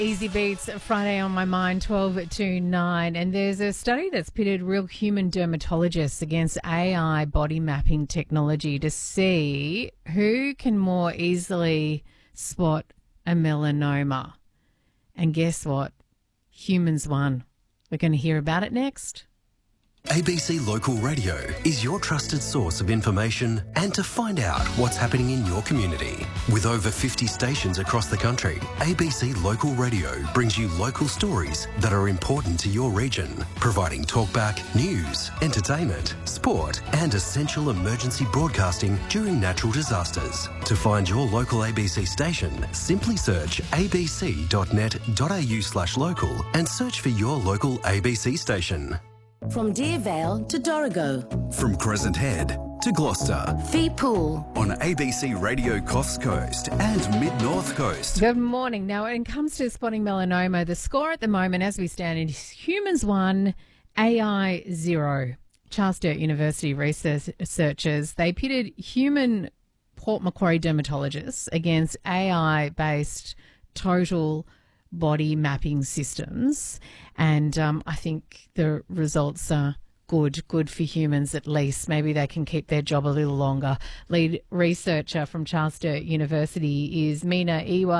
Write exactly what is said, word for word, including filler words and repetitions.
Easy Beats Friday on my mind, twelve to nine. And there's a study that's pitted real human dermatologists against A I body mapping technology to see who can more easily spot a melanoma. And guess what? Humans won. We're going to hear about it next. A B C Local Radio is your trusted source of information and to find out what's happening in your community. With over fifty stations across the country, A B C Local Radio brings you local stories that are important to your region, providing talkback, news, entertainment, sport and essential emergency broadcasting during natural disasters. To find your local A B C station, simply search abc.net.au slash local and search for your local A B C station. From Deervale to Dorrigo. From Crescent Head to Gloucester. Fee Pool. On A B C Radio Coffs Coast and Mid-North Coast. Good morning. Now, when it comes to spotting melanoma, the score at the moment as we stand is humans one, A I zero. Charles Sturt University researchers, they pitted human Port Macquarie dermatologists against A I-based total body mapping systems, and um, I think the results are good, good for humans at least. Maybe they can keep their job a little longer. Lead researcher from Charles Sturt University is Mina Iwa.